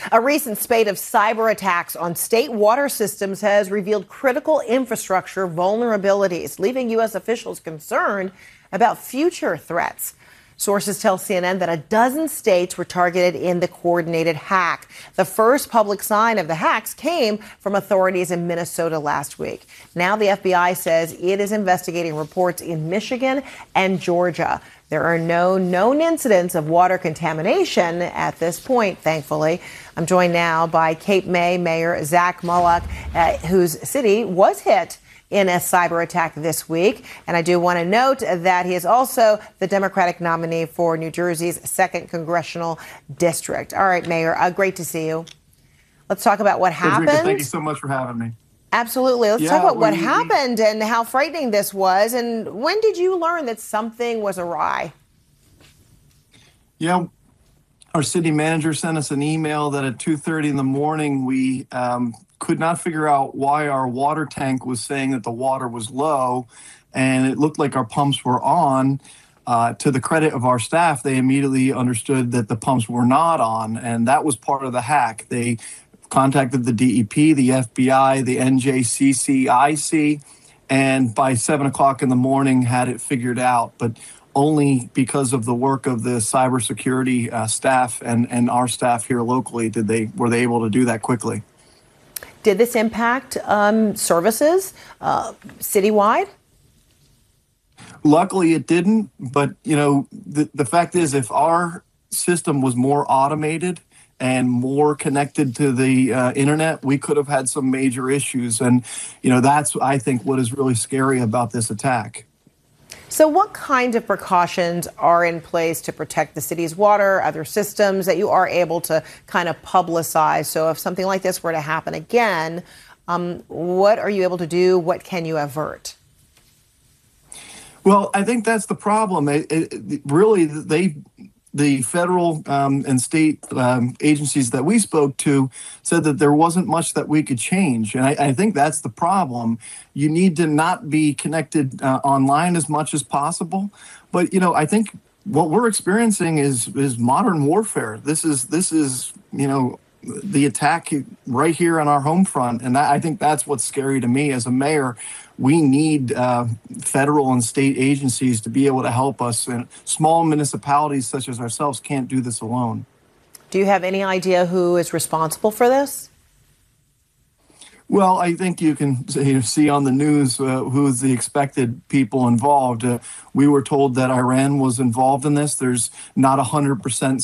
A recent spate of cyber attacks on state water systems has revealed critical infrastructure vulnerabilities, leaving U.S. officials concerned about future threats. Sources tell CNN that a dozen states were targeted in the coordinated hack. The first public sign of the hacks came from authorities in Minnesota last week. Now the FBI says it is investigating reports in Michigan and Georgia. There are no known incidents of water contamination at this point, thankfully. I'm joined now by Cape May Mayor Zach Mullock, whose city was hit in a cyber attack this week. And I do want to note that he is also the Democratic nominee for New Jersey's 2nd Congressional District. All right, Mayor, great to see you. Let's talk about what happened. Thank you so much for having me. Absolutely. Let's talk about what happened and how frightening this was. And when did you learn that something was awry? Yeah, our city manager sent us an email that at 2:30 in the morning, we could not figure out why our water tank was saying that the water was low, and it looked like our pumps were on. To the credit of our staff, they immediately understood that the pumps were not on, and that was part of the hack. They contacted the DEP, the FBI, the NJCCIC, and by 7 o'clock in the morning had it figured out. But only because of the work of the cybersecurity staff and our staff here locally were they able to do that quickly. Did this impact services citywide? Luckily, it didn't. But, you know, the fact is, if our system was more automated and more connected to the internet, we could have had some major issues. And, you know, that's, I think, what is really scary about this attack. So what kind of precautions are in place to protect the city's water, other systems that you are able to kind of publicize? So if something like this were to happen again, what are you able to do? What can you avert? Well, I think that's the problem. The federal and state agencies that we spoke to said that there wasn't much that we could change. And I think that's the problem. You need to not be connected online as much as possible. But, you know, I think what we're experiencing is modern warfare. This is, you know, the attack right here on our home front. And I think that's what's scary to me as a mayor. We need federal and state agencies to be able to help us. And small municipalities such as ourselves can't do this alone. Do you have any idea who is responsible for this? Well, I think you can see on the news who's the expected people involved. We were told that Iran was involved in this. There's not 100%